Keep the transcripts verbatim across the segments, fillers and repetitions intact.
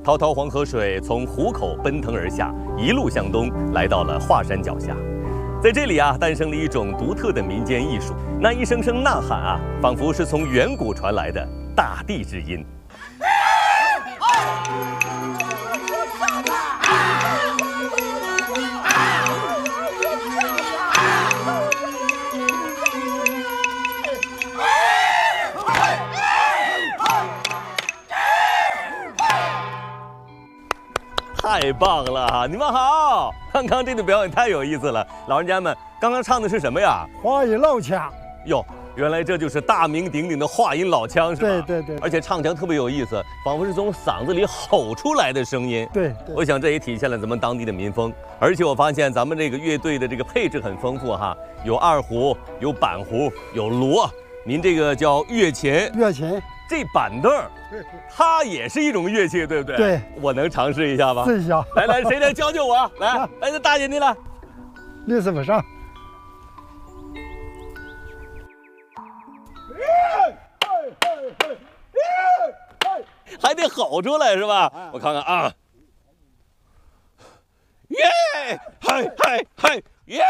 滔滔黄河水从湖口奔腾而下，一路向东，来到了华山脚下。在这里啊，诞生了一种独特的民间艺术，那一声声呐喊啊，仿佛是从远古传来的大地之音。太棒了，你们好！刚刚这个表演太有意思了，老人家们刚刚唱的是什么呀？ 华语老腔。 哟，原来这就是大名鼎鼎的话音老腔，是吧？ 对对对。 而且唱腔特别有意思，仿佛是从嗓子里吼出来的声音。 对对。 我想这也体现了咱们当地的民风。而且我发现咱们这个乐队的这个配置很丰富哈，有二胡，有板胡，有锣。您这个叫乐琴。 乐琴。 这板凳儿，它也是一种乐器，对不对？ 对， 我能尝试一下吗？ 试一下。 来来，谁来教教我？来，来，这大姐你来。 李师傅上。 还得吼出来是吧？我看看啊。耶，嗨嗨嗨，耶，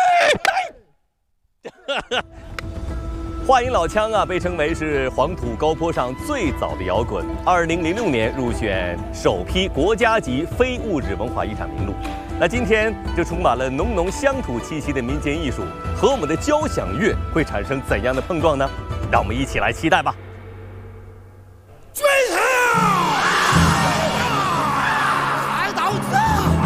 嗨。话音老腔啊，被称为是黄土高坡上最早的摇滚。二零零六年入选首批国家级非物质文化遗产名录。那今天这充满了浓浓乡土气息的民间艺术和我们的交响乐会产生怎样的碰撞呢？让我们一起来期待吧。